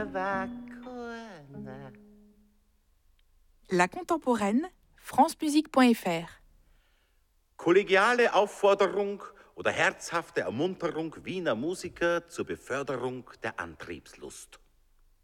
La contemporaine, francemusique.fr. Kollegiale Aufforderung oder herzhafte Ermunterung Wiener Musiker zur Beförderung der Antriebslust.